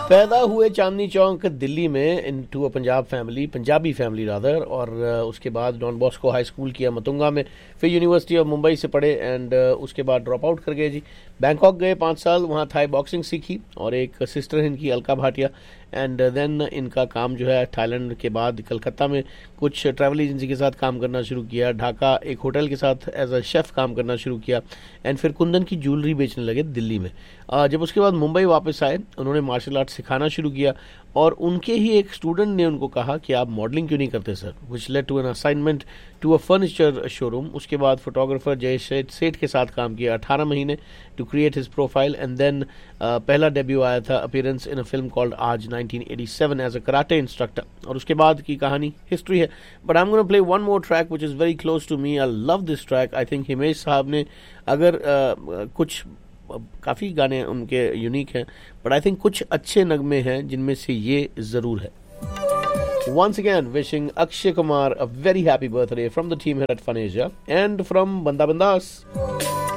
पैदा हुए चांदनी चौक दिल्ली में into a Punjabi family rather, और उसके बाद डॉन बॉस्को हाई स्कूल किया मतुंगा में, फिर यूनिवर्सिटी ऑफ मुंबई से पढ़े एंड उसके बाद ड्रॉप आउट कर गए जी। बैंकॉक गए 5 साल, वहाँ थाई बॉक्सिंग सीखी और एक सिस्टर है इनकी अलका भाटिया। एंड देन इनका काम जो है थाईलैंड के बाद कलकत्ता में कुछ ट्रैवल एजेंसी के साथ काम करना शुरू किया, ढाका एक होटल के साथ एज अ शेफ़ काम करना शुरू किया एंड फिर कुंदन की ज्वेलरी बेचने लगे दिल्ली में। जब उसके बाद मुंबई वापस आए, उन्होंने मार्शल आर्ट सिखाना शुरू किया और उनके ही एक स्टूडेंट ने उनको कहा कि आप मॉडलिंग क्यों नहीं करते sir, which led to an assignment to a furniture showroom. उसके बाद फोटोग्राफर जय सेठ के साथ काम किया 18 महीने to create his profile and then पहला डेब्यू आया था appearance in a film called आज 1987 एज अ कराटे इंस्ट्रक्टर, और उसके बाद की कहानी हिस्ट्री है। But I am gonna play one more track which is very close to me, I love this track. I think Himesh साहब ने अगर कुछ काफ़ी गाने उनके यूनिक हैं, बट आई थिंक कुछ अच्छे नगमे हैं जिनमें से ये ज़रूर है। Once again, wishing Akshay Kumar a very happy birthday from the team here at Fun Asia and from Banda Bandas.